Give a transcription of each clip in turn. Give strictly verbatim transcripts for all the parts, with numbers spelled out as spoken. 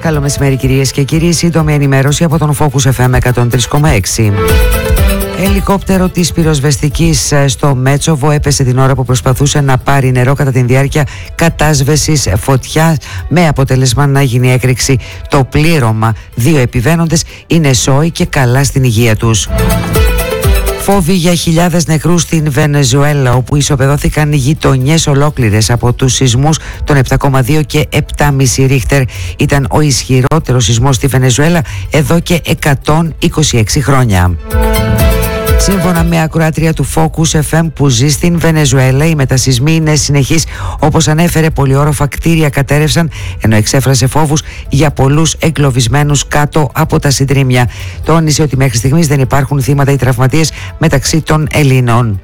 Καλό μεσημέρι κυρίες και κύριοι, σύντομη ενημέρωση από τον Focus εφ εμ εκατόν τρία κόμμα έξι. Ελικόπτερο της πυροσβεστικής στο Μέτσοβο έπεσε την ώρα που προσπαθούσε να πάρει νερό κατά τη διάρκεια κατάσβεσης φωτιάς, με αποτέλεσμα να γίνει έκρηξη. Το πλήρωμα, δύο επιβαίνοντες είναι σώοι και καλά στην υγεία τους. Φόβοι για χιλιάδες νεκρούς στην Βενεζουέλα, όπου ισοπεδώθηκαν γειτονιές ολόκληρες από τους σεισμούς των επτά κόμμα δύο και επτά κόμμα πέντε ρίχτερ. Ήταν ο ισχυρότερος σεισμός στη Βενεζουέλα εδώ και εκατόν είκοσι έξι χρόνια. Σύμφωνα με ακροάτρια του Focus εφ εμ που ζει στην Βενεζουέλα, οι μετασεισμοί είναι συνεχείς. Όπως ανέφερε, πολυόροφα κτίρια κατέρευσαν, ενώ εξέφρασε φόβους για πολλούς εγκλωβισμένους κάτω από τα συντρίμμια. Τόνισε ότι μέχρι στιγμής δεν υπάρχουν θύματα ή τραυματίες μεταξύ των Ελλήνων.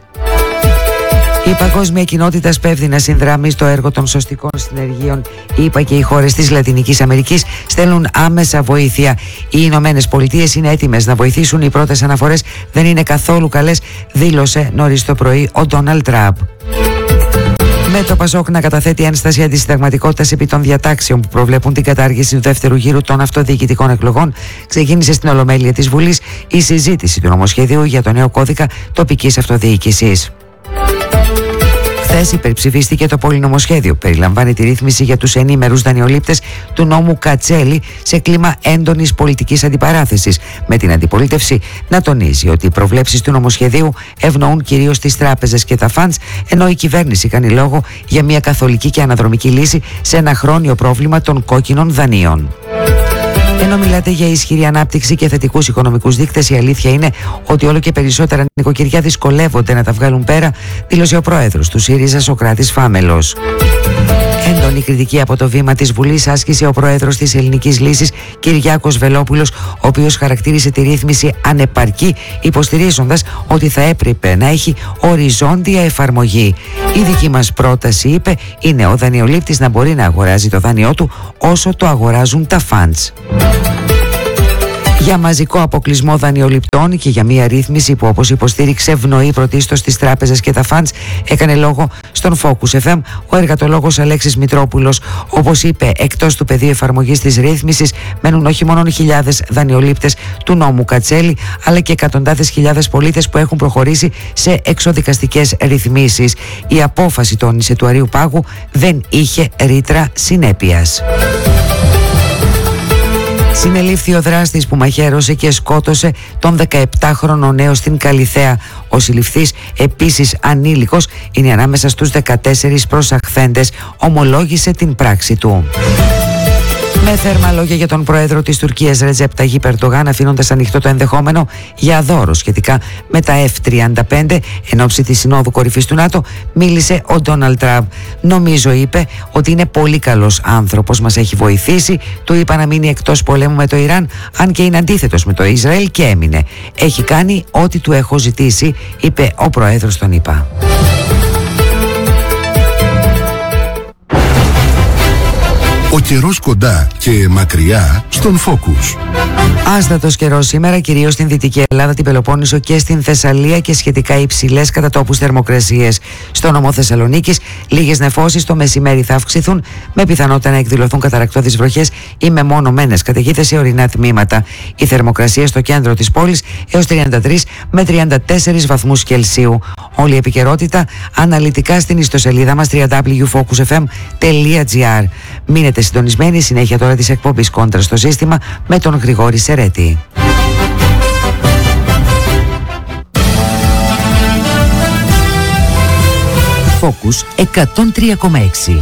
Η παγκόσμια κοινότητα σπέβδει να συνδράμει στο έργο των σωστικών συνεργείων. Οι ΗΠΑ και οι χώρες της Λατινικής Αμερικής στέλνουν άμεσα βοήθεια. Οι Ηνωμένες Πολιτείες είναι έτοιμες να βοηθήσουν. Οι πρώτες αναφορές δεν είναι καθόλου καλές, δήλωσε νωρίς το πρωί ο Ντόναλντ Τραμπ. Με το Πασόκ να καταθέτει ένσταση αντισυνταγματικότητας επί των διατάξεων που προβλέπουν την κατάργηση του δεύτερου γύρου των αυτοδιοικητικών εκλογών, ξεκίνησε στην Ολομέλεια της Βουλής η συζήτηση του νομοσχεδίου για το νέο κώδικα τοπικής αυτοδιοίκησης. Χθες υπερψηφίστηκε το πολυνομοσχέδιο που περιλαμβάνει τη ρύθμιση για τους ενήμερους δανειολήπτες του νόμου Κατσέλη σε κλίμα έντονης πολιτικής αντιπαράθεσης, με την αντιπολίτευση να τονίζει ότι οι προβλέψεις του νομοσχεδίου ευνοούν κυρίως τις τράπεζες και τα φαντς, ενώ η κυβέρνηση κάνει λόγο για μια καθολική και αναδρομική λύση σε ένα χρόνιο πρόβλημα των κόκκινων δανείων. Ενώ μιλάτε για ισχυρή ανάπτυξη και θετικούς οικονομικούς δείκτες, η αλήθεια είναι ότι όλο και περισσότερα νοικοκυριά δυσκολεύονται να τα βγάλουν πέρα, δήλωσε ο πρόεδρος του ΣΥΡΙΖΑ, Σωκράτης Φάμελος. Έντονη κριτική από το βήμα της Βουλής άσκησε ο πρόεδρος της Ελληνικής Λύσης, Κυριάκος Βελόπουλος, ο οποίος χαρακτήρισε τη ρύθμιση ανεπαρκή, υποστηρίζοντας ότι θα έπρεπε να έχει οριζόντια εφαρμογή. Η δική μας πρόταση, είπε, είναι ο δανειολήπτης να μπορεί να αγοράζει το δάνειό του όσο το αγοράζουν τα φαντς. Για μαζικό αποκλεισμό δανειοληπτών και για μια ρύθμιση που, όπως υποστήριξε, ευνοεί πρωτίστως τις τράπεζες και τα φαντς, έκανε λόγο στον Focus εφ εμ ο εργατολόγος Αλέξης Μητρόπουλος. Όπως είπε, εκτός του πεδίου εφαρμογής της ρύθμισης μένουν όχι μόνο χιλιάδες δανειολήπτες του νόμου Κατσέλη, αλλά και εκατοντάδες χιλιάδες πολίτες που έχουν προχωρήσει σε εξοδικαστικές ρυθμίσεις. Η απόφαση, τόνισε, του Αρείου Πάγου δεν είχε ρήτρα συνέπειας. Συνελήφθη ο δράστης που μαχαίρωσε και σκότωσε τον δεκαεπτάχρονο νέο στην Καλιθέα. Ο συλληφθής, επίσης ανήλικος, είναι ανάμεσα στους δεκατέσσερις προσαχθέντες, ομολόγησε την πράξη του. Με θέρμα λόγια για τον πρόεδρο της Τουρκίας Ρετζέπ Ταγίπ Ερντογάν, αφήνοντας ανοιχτό το ενδεχόμενο για δώρο σχετικά με τα εφ τριάντα πέντε εν ώψη της Συνόδου Κορυφής του ΝΑΤΟ, μίλησε ο Ντόναλντ Τραμπ. Νομίζω, είπε, ότι είναι πολύ καλός άνθρωπος, μας έχει βοηθήσει. Του είπα να μείνει εκτός πολέμου με το Ιράν, αν και είναι αντίθετος με το Ισραήλ, και έμεινε. Έχει κάνει ό,τι του έχω ζητήσει, είπε ο πρόεδρος των ΗΠΑ. Ο καιρός κοντά και μακριά στον Focus. Άστατος καιρός σήμερα, κυρίως στην Δυτική Ελλάδα, την Πελοπόννησο και στην Θεσσαλία, και σχετικά υψηλές κατά τόπους θερμοκρασίες. Στο νομό Θεσσαλονίκης, λίγες νεφώσεις το μεσημέρι θα αυξηθούν, με πιθανότητα να εκδηλωθούν καταρρακτώδεις βροχές ή μεμονωμένες καταιγίδες σε ορεινά τμήματα. Η θερμοκρασία στο κέντρο της πόλης έως τριάντα τρεις με τριάντα τέσσερις βαθμούς Κελσίου. Όλη η επικαιρότητα αναλυτικά στην ιστοσελίδα μας double-u double-u double-u τελεία focus f m τελεία g r. Μείνετε συντονισμένοι, συνέχεια τώρα της εκπομπής Κόντρα στο σύστημα με τον Γρηγόρη Σερέτη. Focus εκατόν τρία κόμμα έξι.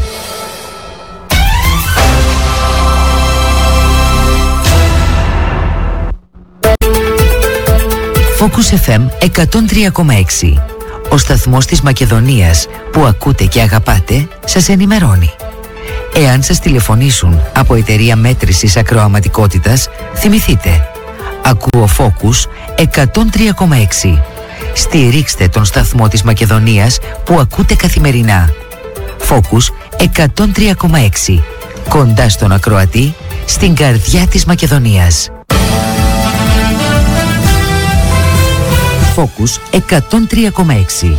Focus εφ εμ εκατόν τρία κόμμα έξι. Ο σταθμός της Μακεδονίας που ακούτε και αγαπάτε σας ενημερώνει. Εάν σας τηλεφωνήσουν από εταιρεία μέτρησης ακροαματικότητας, θυμηθείτε, ακούω Focus εκατόν τρία κόμμα έξι. Στηρίξτε τον σταθμό της Μακεδονίας που ακούτε καθημερινά. Focus εκατόν τρία κόμμα έξι. Κοντά στον ακροατή, στην καρδιά της Μακεδονίας. Focus εκατόν τρία κόμμα έξι.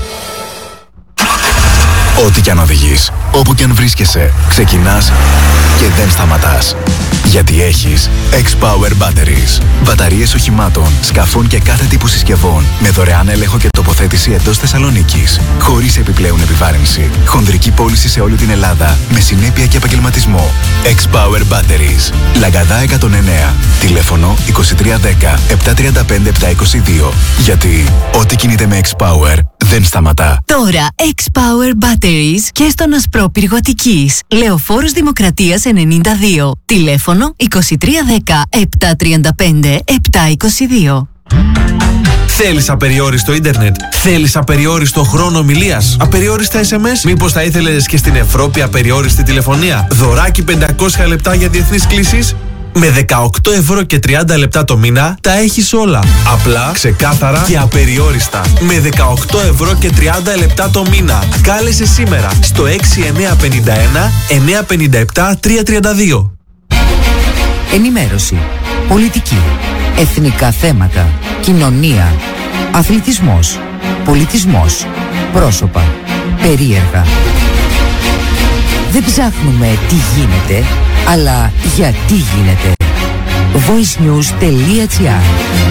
Ό,τι κι αν οδηγείς, όπου κι αν βρίσκεσαι, ξεκινάς και δεν σταματάς. Γιατί έχεις X-Power Batteries. Μπαταρίες οχημάτων, σκαφών και κάθε τύπου συσκευών με δωρεάν έλεγχο και τοποθέτηση εντός Θεσσαλονίκης. Χωρίς επιπλέον επιβάρυνση. Χονδρική πώληση σε όλη την Ελλάδα με συνέπεια και επαγγελματισμό. X-Power Batteries. Λαγκαδά εκατόν εννέα. Τηλέφωνο είκοσι τρία δέκα επτακόσια τριάντα πέντε επτακόσια είκοσι δύο. Γιατί ό,τι κινείται με X-Power δεν σταματά. Τώρα X-Power Batteries και στον Ασπρόπυργο Αττικής. Λεωφόρος Δημοκρατίας ενενήντα δύο. Τηλέφωνο είκοσι τρία δέκα επτακόσια τριάντα πέντε επτακόσια είκοσι δύο. Θέλεις απεριόριστο ίντερνετ? Θέλεις απεριόριστο χρόνο ομιλίας? Απεριόριστα ες εμ ες? Μήπως θα ήθελες και στην Ευρώπη απεριόριστη τηλεφωνία? Δωράκι πεντακόσια λεπτά για διεθνείς κλήσεις? Με δεκαοκτώ ευρώ και τριάντα λεπτά το μήνα τα έχεις όλα. Απλά, ξεκάθαρα και απεριόριστα. Με δεκαοκτώ ευρώ και τριάντα λεπτά το μήνα. Κάλεσε σήμερα στο έξι εννιά πέντε ένα εννιά πέντε επτά τρία τρία δύο. Ενημέρωση, πολιτική, εθνικά θέματα, κοινωνία, αθλητισμός, πολιτισμός, πρόσωπα, περίεργα. Δεν ψάχνουμε τι γίνεται, αλλά γιατί γίνεται. voicenews.gr.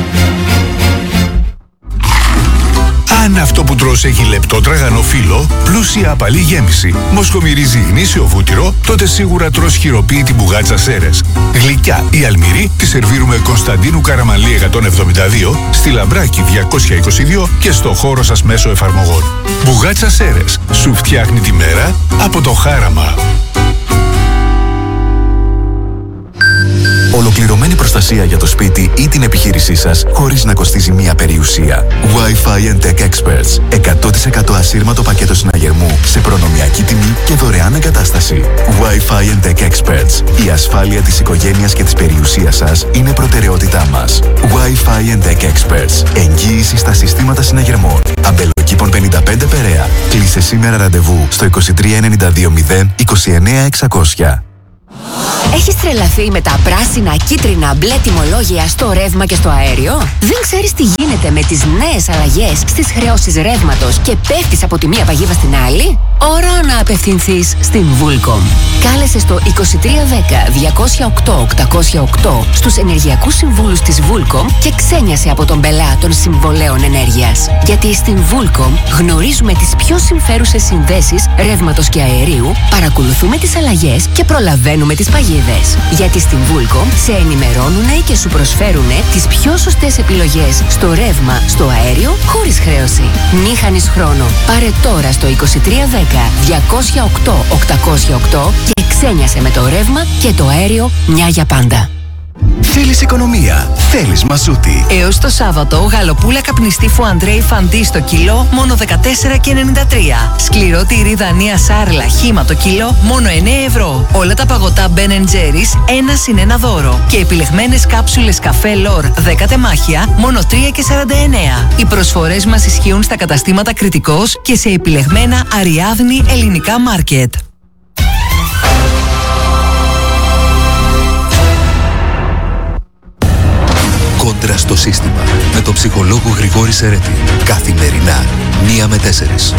Αν αυτό που τρως έχει λεπτό τραγανό φύλλο, πλούσια απαλή γέμιση, μοσχομυρίζει γνήσιο βούτυρο, τότε σίγουρα τρως χειροποίητη μπουγάτσα Σέρες. Γλυκιά ή αλμυρή τη σερβίρουμε Κωνσταντίνου Καραμανλή εκατόν εβδομήντα δύο, στη Λαμπράκη διακόσια είκοσι δύο και στο χώρο σας μέσω εφαρμογών. Μπουγάτσα Σέρες, σου φτιάχνει τη μέρα από το χάραμα. Ολοκληρωμένη προστασία για το σπίτι ή την επιχείρησή σας χωρίς να κοστίζει μία περιουσία. Wi-Fi and Tech Experts. εκατό τοις εκατό ασύρματο πακέτο συναγερμού σε προνομιακή τιμή και δωρεάν εγκατάσταση. Wi-Fi and Tech Experts. Η ασφάλεια της οικογένειας και της περιουσίας σας είναι προτεραιότητά μας. Wi-Fi and Tech Experts. Εγγύηση στα συστήματα συναγερμών. Αμπελοκήπων πενήντα πέντε Περαία. Κλείσε σήμερα ραντεβού στο είκοσι τρία ενενήντα δύο μηδέν είκοσι εννέα εξακόσια. Έχεις τρελαθεί με τα πράσινα, κίτρινα, μπλε τιμολόγια στο ρεύμα και στο αέριο? Δεν ξέρεις τι γίνεται με τις νέες αλλαγές στις χρεώσεις ρεύματος και πέφτεις από τη μία παγίδα στην άλλη? Ώρα να απευθυνθείς στην Vulcom. Κάλεσε στο είκοσι τρία δέκα διακόσια οκτώ οκτακόσια οκτώ στους ενεργειακούς συμβούλους της Vulcom και ξένιασε από τον πελά των συμβολέων ενέργειας. Γιατί στην Vulcom γνωρίζουμε τις πιο συμφέρουσες συνδέσεις ρεύματος και αερίου, παρακολουθούμε τις αλλαγές και προλαβαίνουμε τις παγίδες. Γιατί στην Vulcom σε ενημερώνουνε και σου προσφέρουνε τις πιο σωστές επιλογές στο ρεύμα, στο αέριο, χωρίς χρέωση. Μη χάνεις χρόνο. Πάρε τώρα στο είκοσι τρία δέκα διακόσια οκτώ οκτακόσια οκτώ και ξένιασε με το ρεύμα και το αέριο μια για πάντα. Θέλεις οικονομία, θέλεις μασούτη. Έως το Σάββατο, γαλοπούλα καπνιστή Φουαντρέι Φαντί στο κιλό μόνο δεκατέσσερα και ενενήντα τρία. Σκληρό τυρί Δανία Σάρλα χύμα το κιλό μόνο εννέα ευρώ. Όλα τα παγωτά Ben and Jerry's ένα συν ένα δώρο. Και επιλεγμένες κάψουλες καφέ Λορ δέκα τεμάχια μόνο τρία και σαράντα εννέα. Οι προσφορές μας ισχύουν στα καταστήματα Κρητικός και σε επιλεγμένα Αριάδνη ελληνικά μάρκετ. Κόντρα στο σύστημα με τον ψυχολόγο Γρηγόρη Σερέτη. Καθημερινά, μία με τέσσερις.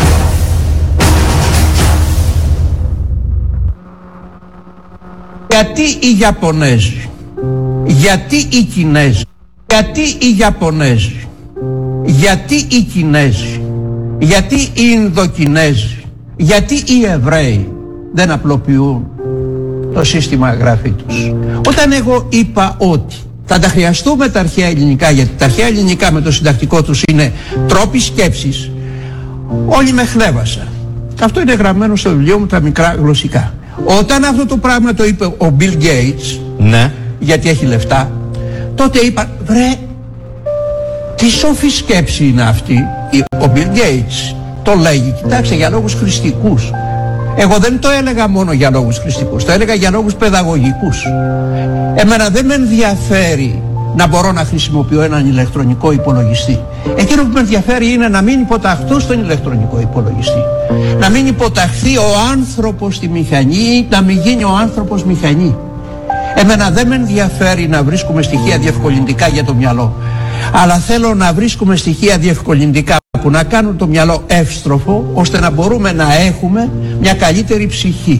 Γιατί οι Ιαπωνέζοι, γιατί οι Κινέζοι, γιατί οι Ιαπωνέζοι, γιατί οι Κινέζοι, γιατί οι Ινδοκινέζοι, γιατί οι Εβραίοι δεν απλοποιούν το σύστημα γραφή τους? Όταν εγώ είπα ότι θα τα χρειαστούμε τα αρχαία ελληνικά, γιατί τα αρχαία ελληνικά με το συντακτικό τους είναι τρόποι σκέψης, όλοι με χλέβασαν. Αυτό είναι γραμμένο στο βιβλίο μου, τα μικρά γλωσσικά. Όταν αυτό το πράγμα το είπε ο Bill Gates, ναι, γιατί έχει λεφτά, τότε είπα, βρε, τι σοφή σκέψη είναι αυτή. Ο Bill Gates το λέγει, κοιτάξτε, για λόγους χρηστικούς. Εγώ δεν το έλεγα μόνο για λόγους χρηστικούς, το έλεγα για λόγους παιδαγωγικούς. Εμένα δεν με ενδιαφέρει να μπορώ να χρησιμοποιώ έναν ηλεκτρονικό υπολογιστή. Εκείνο που με ενδιαφέρει είναι να μην υποταχθώ στον ηλεκτρονικό υπολογιστή. Να μην υποταχθεί ο άνθρωπος στη μηχανή, να μην γίνει ο άνθρωπος μηχανή. Εμένα δεν με ενδιαφέρει να βρίσκουμε στοιχεία διευκολυντικά για το μυαλό, αλλά θέλω να βρίσκουμε στοιχεία διευκολυντικά που να κάνουν το μυαλό εύστροφο, ώστε να μπορούμε να έχουμε μια καλύτερη ψυχή.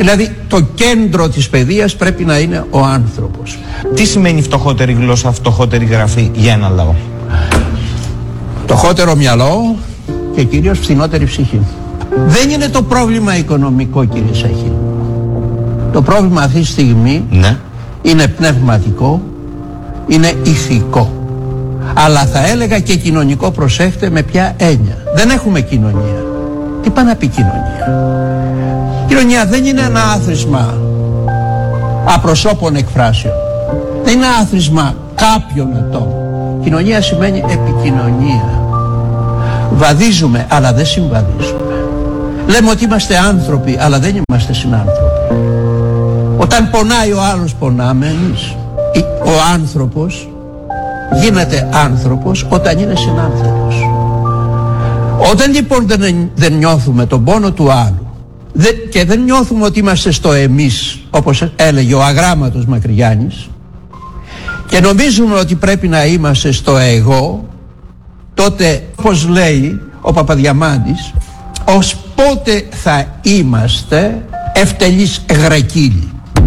Δηλαδή το κέντρο της παιδείας πρέπει να είναι ο άνθρωπος. Τι σημαίνει φτωχότερη γλώσσα, φτωχότερη γραφή για ένα λαό? Φτωχότερο μυαλό και κυρίως φθηνότερη ψυχή. Δεν είναι το πρόβλημα οικονομικό, κύριε Σαχή. Το πρόβλημα αυτή τη στιγμή ναι. είναι πνευματικό, είναι ηθικό. Αλλά θα έλεγα και κοινωνικό, προσέχτε με ποια έννοια. Δεν έχουμε κοινωνία. Τι πάει να πει κοινωνία? Κοινωνία δεν είναι ένα άθροισμα απροσώπων εκφράσεων. Δεν είναι άθροισμα κάποιων ατόμων. Κοινωνία σημαίνει επικοινωνία. Βαδίζουμε αλλά δεν συμβαδίζουμε. Λέμε ότι είμαστε άνθρωποι αλλά δεν είμαστε συνάνθρωποι. Όταν πονάει ο άλλος πονάμε εμείς. Ο άνθρωπος γίνεται άνθρωπος όταν είναι συνάνθρωπος. Όταν λοιπόν δεν, δεν νιώθουμε τον πόνο του άλλου δεν, και δεν νιώθουμε ότι είμαστε στο εμείς, όπως έλεγε ο αγράμματος Μακρυγιάννης, και νομίζουμε ότι πρέπει να είμαστε στο εγώ, τότε, όπως λέει ο Παπαδιαμάντης, ως πότε θα είμαστε ευτελείς γρεκύλοι.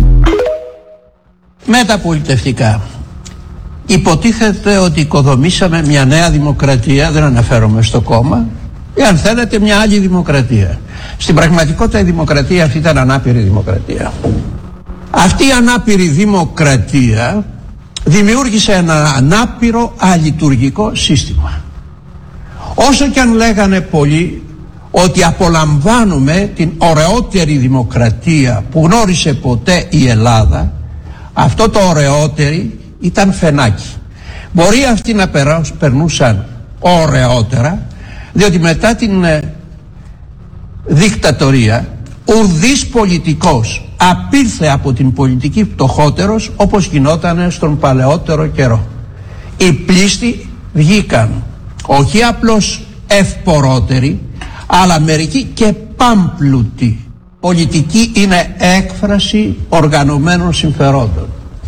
Μεταπολιτευτικά. Υποτίθεται ότι οικοδομήσαμε μια νέα δημοκρατία, δεν αναφέρομαι στο κόμμα, ή αν θέλετε μια άλλη δημοκρατία. Στην πραγματικότητα η δημοκρατία αυτή ήταν ανάπηρη δημοκρατία. Αυτή η ανάπηρη δημοκρατία δημιούργησε ένα ανάπηρο αλειτουργικό σύστημα. Όσο και αν λέγανε πολλοί ότι απολαμβάνουμε την ωραιότερη δημοκρατία που γνώρισε ποτέ η Ελλάδα, αυτό το ωραιότερη ήταν φαινάκι. Μπορεί αυτοί να περνούσαν ωραιότερα, διότι μετά την ε, δικτατορία ουδής πολιτικός απήλθε από την πολιτική φτωχότερος, όπως γινόταν στον παλαιότερο καιρό. Οι πλήστοι βγήκαν όχι απλώς ευπορότεροι, αλλά μερικοί και πάμπλουτοι. Πολιτική είναι έκφραση οργανωμένων συμφερόντων.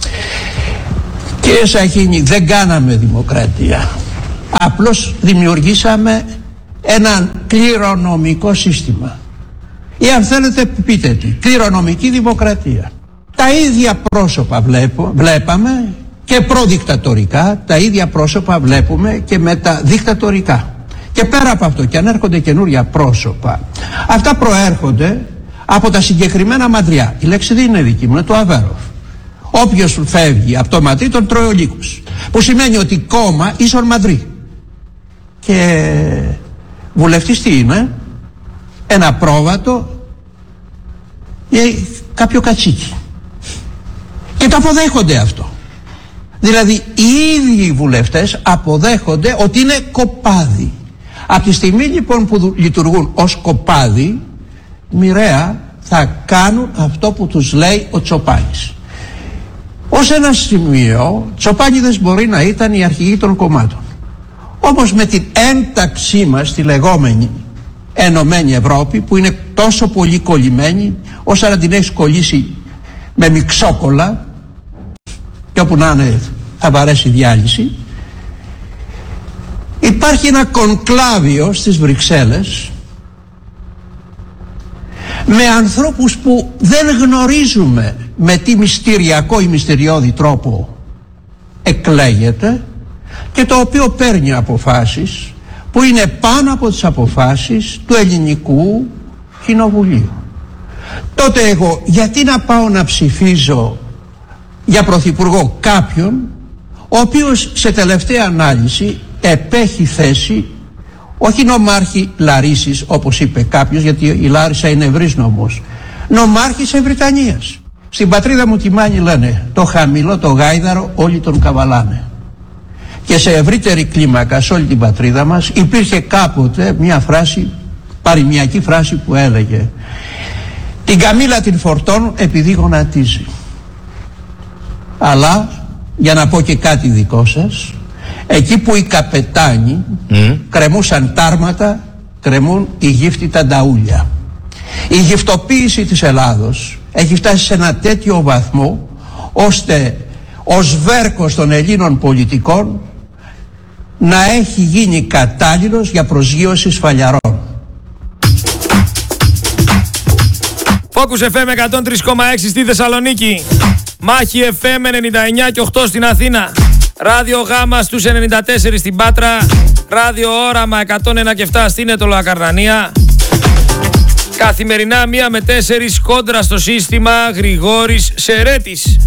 Κύριε Σαχίνη, δεν κάναμε δημοκρατία. Απλώς δημιουργήσαμε ένα κληρονομικό σύστημα. Ή αν θέλετε πείτε τι, κληρονομική δημοκρατία. Τα ίδια πρόσωπα βλέπω, βλέπαμε και προδικτατορικά, τα ίδια πρόσωπα βλέπουμε και μεταδικτατορικά. Και πέρα από αυτό, και αν έρχονται καινούρια πρόσωπα, αυτά προέρχονται από τα συγκεκριμένα μαντριά. Η λέξη δεν είναι δική μου, είναι το Αβέροφ. Όποιος φεύγει από το μαντρί τον τρώει ο λύκος. Που σημαίνει ότι κόμμα ίσον μαντρί. Και βουλευτής τι είναι? Ένα πρόβατο ή κάποιο κατσίκι. Και το αποδέχονται αυτό. Δηλαδή οι ίδιοι οι βουλευτές αποδέχονται ότι είναι κοπάδι. Από τη στιγμή λοιπόν που λειτουργούν ως κοπάδι, μοιραία θα κάνουν αυτό που τους λέει ο Τσοπάνης. Ως ένα σημείο, Τσοπάνιδες μπορεί να ήταν οι αρχηγοί των κομμάτων. Όμως με την ένταξή μας στη λεγόμενη Ενωμένη Ευρώπη, που είναι τόσο πολύ κολλημένη, όσο να την έχεις κολλήσει με μιξόκολλα, και όπου να είναι θα βαρέσει διάλυση, υπάρχει ένα κονκλάβιο στις Βρυξέλλες με ανθρώπους που δεν γνωρίζουμε με τι μυστηριακό ή μυστηριώδη τρόπο εκλέγεται και το οποίο παίρνει αποφάσεις που είναι πάνω από τις αποφάσεις του ελληνικού κοινοβουλίου. Τότε εγώ γιατί να πάω να ψηφίζω για πρωθυπουργό κάποιον ο οποίος σε τελευταία ανάλυση επέχει θέση όχι νομάρχη Λαρίσης όπως είπε κάποιος, γιατί η Λάρισα είναι ευρύς νομός, νομάρχης Ευρυτανίας. Στην πατρίδα μου τη Μάνη λένε το χαμηλό το γάιδαρο όλοι τον καβαλάνε. Και σε ευρύτερη κλίμακα σε όλη την πατρίδα μας υπήρχε κάποτε μια φράση, παροιμιακή φράση που έλεγε την καμήλα την φορτώνουν επειδή γονατίζει. Αλλά για να πω και κάτι δικό σας, εκεί που οι καπετάνοι mm. κρεμούσαν τάρματα, κρεμούν οι γύφτοι τα νταούλια. Η γυφτοποίηση της Ελλάδος έχει φτάσει σε ένα τέτοιο βαθμό ώστε ο σβέρκος των Ελλήνων πολιτικών να έχει γίνει κατάλληλος για προσγείωση σφαλιαρών. Focus εφ εμ εκατόν τρία κόμμα έξι στη Θεσσαλονίκη. Μάχη εφ εμ ενενήντα εννιά και οκτώ στην Αθήνα. Ράδιο Γάμα στους ενενήντα τέσσερα στην Πάτρα. Ράδιο Όραμα εκατόν ένα και επτά στην Αιτωλοακαρνανία. Καθημερινά μία με τέσσερις κόντρα στο σύστημα Γρηγόρης Σερέτης.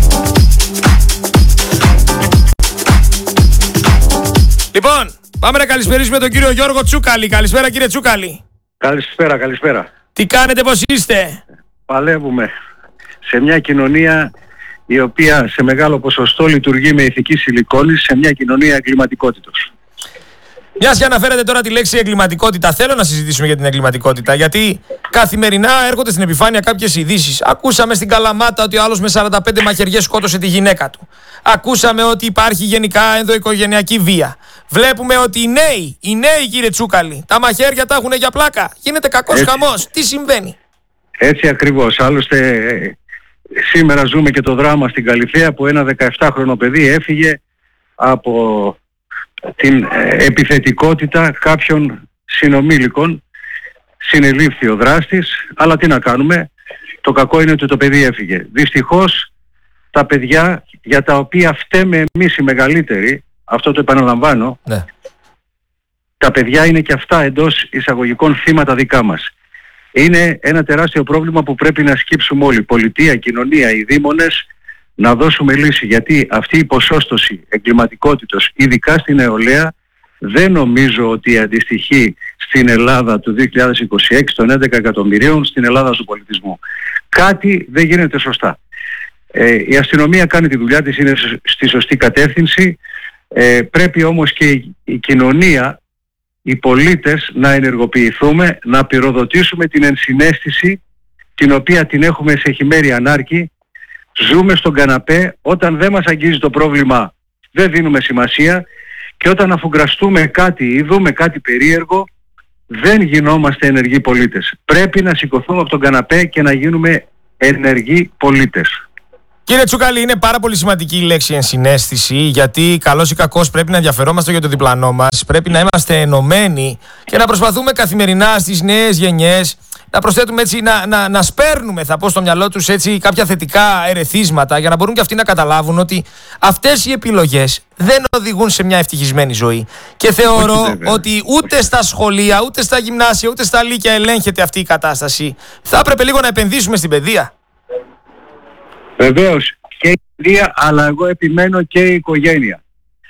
Λοιπόν, πάμε να καλησπερίσουμε τον κύριο Γιώργο Τσούκαλη. Καλησπέρα κύριε Τσούκαλη. Καλησπέρα, καλησπέρα. Τι κάνετε, πώς είστε? Παλεύουμε σε μια κοινωνία η οποία σε μεγάλο ποσοστό λειτουργεί με ηθική σιλικόνη, σε μια κοινωνία εγκληματικότητος. Μιας και αναφέρετε τώρα τη λέξη εγκληματικότητα, θέλω να συζητήσουμε για την εγκληματικότητα. Γιατί καθημερινά έρχονται στην επιφάνεια κάποιες ειδήσεις. Ακούσαμε στην Καλαμάτα ότι ο άλλος με σαράντα πέντε μαχαιριές σκότωσε τη γυναίκα του. Ακούσαμε ότι υπάρχει γενικά ενδοοικογενειακή βία. Βλέπουμε ότι οι νέοι, οι νέοι κύριε Τσούκαλη, τα μαχαίρια τα έχουν για πλάκα. Γίνεται κακός χαμός. Τι συμβαίνει? Έτσι ακριβώς. Άλλωστε σήμερα ζούμε και το δράμα στην Καλιθέα που ένα δεκαεπτάχρονο παιδί έφυγε από την επιθετικότητα κάποιων συνομήλικων. Συνελήφθη ο δράστης, αλλά τι να κάνουμε, το κακό είναι ότι το παιδί έφυγε. Δυστυχώς τα παιδιά για τα οποία φταίμε εμείς οι μεγαλύτεροι, αυτό το επαναλαμβάνω, ναι. Τα παιδιά είναι και αυτά εντός εισαγωγικών θύματα δικά μας. Είναι ένα τεράστιο πρόβλημα που πρέπει να σκύψουμε όλοι, πολιτεία, κοινωνία, οι δήμονες, να δώσουμε λύση, γιατί αυτή η ποσόστοση εγκληματικότητος, ειδικά στην νεολαία, δεν νομίζω ότι αντιστοιχεί στην Ελλάδα του δύο χιλιάδες είκοσι έξι των έντεκα εκατομμυρίων, στην Ελλάδα του πολιτισμού. Κάτι δεν γίνεται σωστά. Ε, η αστυνομία κάνει τη δουλειά της, είναι στη σωστή κατεύθυνση. Ε, πρέπει όμως και η, η κοινωνία, οι πολίτες να ενεργοποιηθούμε, να πυροδοτήσουμε την ενσυναίσθηση την οποία την έχουμε σε χειμέρι ανάρκη. Ζούμε στον καναπέ, όταν δεν μας αγγίζει το πρόβλημα δεν δίνουμε σημασία και όταν αφουγκραστούμε κάτι ή δούμε κάτι περίεργο δεν γινόμαστε ενεργοί πολίτες. Πρέπει να σηκωθούμε από τον καναπέ και να γίνουμε ενεργοί πολίτες. Κύριε Τσούκαλη, είναι πάρα πολύ σημαντική η λέξη ενσυναίσθηση, γιατί καλώς ή κακώς πρέπει να ενδιαφερόμαστε για το διπλανό μας, πρέπει να είμαστε ενωμένοι και να προσπαθούμε καθημερινά στις νέες γενιές να προσθέτουμε έτσι, να, να, να σπέρνουμε, θα πω στο μυαλό τους έτσι κάποια θετικά ερεθίσματα για να μπορούν και αυτοί να καταλάβουν ότι αυτές οι επιλογές δεν οδηγούν σε μια ευτυχισμένη ζωή. Και θεωρώ Όχι, ότι ούτε στα σχολεία, ούτε στα γυμνάσια, ούτε στα λύκεια ελέγχεται αυτή η κατάσταση. Θα έπρεπε λίγο να επενδύσουμε στην παιδεία. Βεβαίως και η παιδεία, αλλά εγώ επιμένω και η οικογένεια.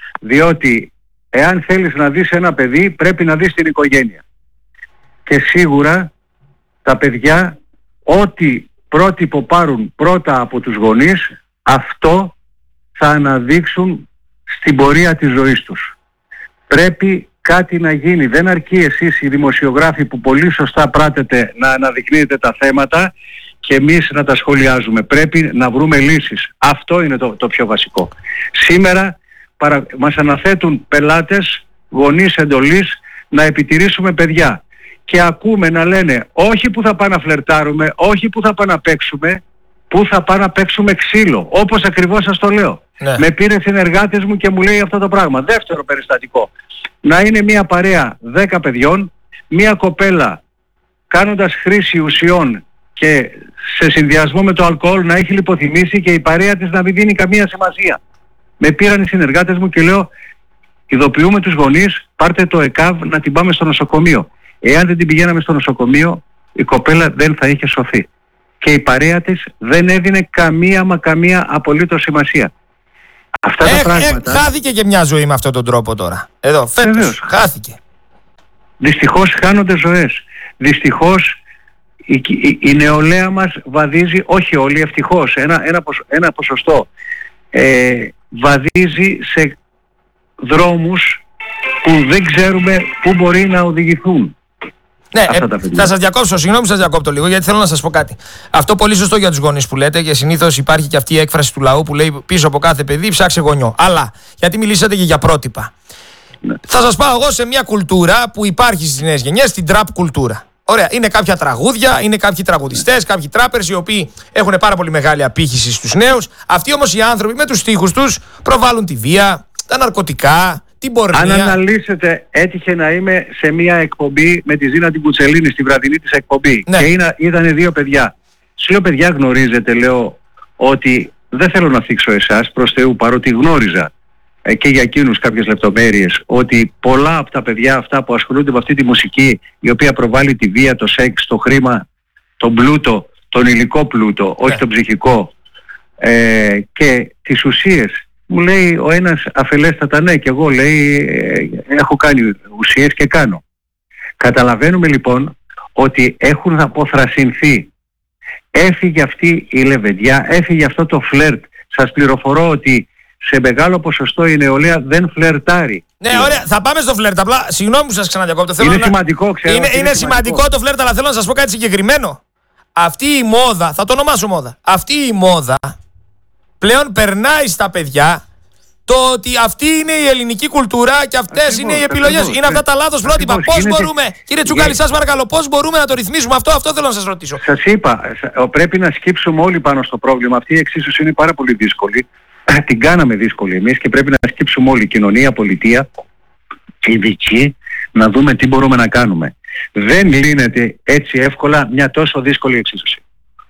Διότι εάν θέλεις να δεις ένα παιδί πρέπει να δεις την οικογένεια. Και σίγουρα τα παιδιά ό,τι πρότυπο πάρουν πρώτα από τους γονείς, αυτό θα αναδείξουν στην πορεία της ζωής τους. Πρέπει κάτι να γίνει. Δεν αρκεί εσείς οι δημοσιογράφοι που πολύ σωστά πράτετε να αναδεικνύετε τα θέματα και εμείς να τα σχολιάζουμε. Πρέπει να βρούμε λύσεις. Αυτό είναι το, το πιο βασικό. Σήμερα παρα, μας αναθέτουν πελάτες, γονείς εντολής να επιτηρήσουμε παιδιά. Και ακούμε να λένε όχι που θα πάμε να φλερτάρουμε, όχι που θα πάμε να παίξουμε, που θα πάμε να παίξουμε ξύλο. Όπως ακριβώς σας το λέω. Ναι. Με πήρε συνεργάτες μου και μου λέει αυτό το πράγμα. Δεύτερο περιστατικό. Να είναι μια παρέα δέκα παιδιών, μια κοπέλα κάνοντας χρήση ουσιών και σε συνδυασμό με το αλκοόλ να έχει λιποθυμήσει και η παρέα της να μην δίνει καμία σημασία. Με πήραν οι συνεργάτες μου και λέω ειδοποιούμε τους γονείς, πάρτε το ΕΚΑΒ να την πάμε στο νοσοκομείο. Εάν δεν την πηγαίναμε στο νοσοκομείο, η κοπέλα δεν θα είχε σωθεί. Και η παρέα της δεν έδινε καμία μα καμία απολύτως σημασία. Αυτά τα ε, πράγματα... Ε, χάθηκε και μια ζωή με αυτόν τον τρόπο τώρα. Εδώ, φέτος, Βεβαίως. χάθηκε. Δυστυχώς χάνονται ζωές. Δυστυχώς η, η, η νεολαία μας βαδίζει, όχι όλοι, ευτυχώς, ένα, ένα, ποσο, ένα ποσοστό, ε, βαδίζει σε δρόμους που δεν ξέρουμε πού μπορεί να οδηγηθούν. Ναι, ε, θα σας διακόψω, συγγνώμη σας διακόπτω λίγο, γιατί θέλω να σας πω κάτι. Αυτό πολύ σωστό για τους γονείς που λέτε και συνήθως υπάρχει και αυτή η έκφραση του λαού που λέει πίσω από κάθε παιδί ψάξε γονιό. Αλλά, γιατί μιλήσατε και για πρότυπα. Ναι. Θα σας πάω εγώ σε μια κουλτούρα που υπάρχει στις νέες γενιές, την τραπ κουλτούρα. Ωραία, είναι κάποια τραγούδια, είναι κάποιοι τραγουδιστές, κάποιοι τράπερς οι οποίοι έχουν πάρα πολύ μεγάλη απήχηση στους νέους. Αυτοί όμως οι άνθρωποι με τους στίχους τους προβάλλουν τη βία, τα ναρκωτικά, την πορνεία. Αν αναλύσετε, έτυχε να είμαι σε μια εκπομπή με τη Ζήνα την Κουτσελίνη στη βραδινή της εκπομπή. Ναι. Και ήταν δύο παιδιά. Σου λέω, παιδιά, γνωρίζετε, λέω, ότι δεν θέλω να θίξω εσάς προς Θεού, παρότι γνώριζα ε, και για εκείνους κάποιες λεπτομέρειες, ότι πολλά από τα παιδιά αυτά που ασχολούνται με αυτή τη μουσική, η οποία προβάλλει τη βία, το σεξ, το χρήμα, τον πλούτο, τον υλικό πλούτο, όχι τον ψυχικό, ε, και τις ουσίες, μου λέει ο ένας αφελέστατα, ναι, και εγώ, λέει, ε, έχω κάνει ουσίες και κάνω. Καταλαβαίνουμε λοιπόν ότι έχουν αποθρασινθεί. Έφυγε αυτή η λεβεντιά, έφυγε αυτό το φλερτ. Σας πληροφορώ ότι σε μεγάλο ποσοστό η νεολαία δεν φλερτάρει. Ναι, ωραία, θα πάμε στο φλερτ. Απλά, συγγνώμη που σας ξαναδιακόπτω. Είναι να... σημαντικό, ξέρω. Είναι, είναι, είναι σημαντικό. σημαντικό το φλερτ, αλλά θέλω να σας πω κάτι συγκεκριμένο. Αυτή η μόδα, θα το ονομάσω μόδα, αυτή η μόδα πλέον περνάει στα παιδιά το ότι αυτή είναι η ελληνική κουλτούρα και αυτές ακριβώς, είναι οι επιλογές. Ακριβώς, είναι αυτά τα λάθος πρότυπα. Πώς γίνεται... μπορούμε, κύριε Τσουκάλη, σας παρακαλώ, πώς μπορούμε να το ρυθμίσουμε αυτό, αυτό θέλω να σας ρωτήσω. Σας είπα, πρέπει να σκύψουμε όλοι πάνω στο πρόβλημα. Αυτή η εξίσωση είναι πάρα πολύ δύσκολη. Την κάναμε δύσκολη εμείς και πρέπει να σκύψουμε όλοι, η κοινωνία, πολιτεία, ειδικοί, να δούμε τι μπορούμε να κάνουμε. Δεν λύνεται έτσι εύκολα μια τόσο δύσκολη εξίσωση.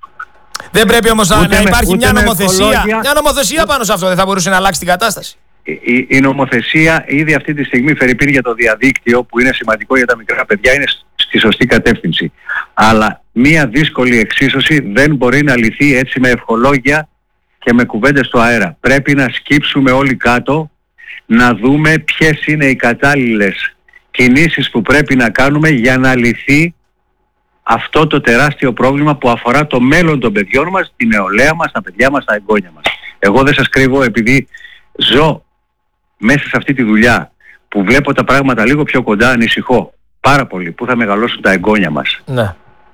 Δεν πρέπει όμως να, να υπάρχει μια νομοθεσία, μια νομοθεσία πάνω σε αυτό, δεν θα μπορούσε να αλλάξει την κατάσταση. Η, η νομοθεσία ήδη αυτή τη στιγμή, φερειπίν για το διαδίκτυο, που είναι σημαντικό για τα μικρά παιδιά, είναι στη σωστή κατεύθυνση. Αλλά μια δύσκολη εξίσωση δεν μπορεί να λυθεί έτσι με ευχολόγια και με κουβέντες στο αέρα. Πρέπει να σκύψουμε όλοι κάτω, να δούμε ποιες είναι οι κατάλληλες κινήσεις που πρέπει να κάνουμε για να λυθεί αυτό το τεράστιο πρόβλημα που αφορά το μέλλον των παιδιών μας, τη νεολαία μας, τα παιδιά μας, τα εγγόνια μας. Εγώ δεν σας κρύβω, επειδή ζω μέσα σε αυτή τη δουλειά που βλέπω τα πράγματα λίγο πιο κοντά, ανησυχώ πάρα πολύ που θα μεγαλώσουν τα εγγόνια μας. Ναι.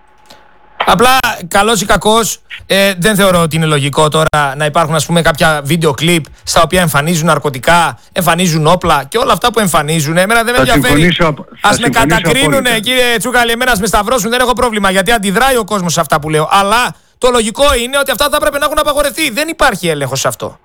Απλά, καλός ή κακός, ε, δεν θεωρώ ότι είναι λογικό τώρα να υπάρχουν, ας πούμε, κάποια βίντεο κλιπ στα οποία εμφανίζουν ναρκωτικά, εμφανίζουν όπλα και όλα αυτά που εμφανίζουν. Εμένα δεν με ενδιαφέρει. Ας με κατακρίνουνε, κύριε Τσούκαλη, εμένα ας με σταυρώσουν, δεν έχω πρόβλημα, γιατί αντιδράει ο κόσμος σε αυτά που λέω. Αλλά το λογικό είναι ότι αυτά θα πρέπει να έχουν απαγορευτεί. Δεν υπάρχει έλεγχος σε αυτό.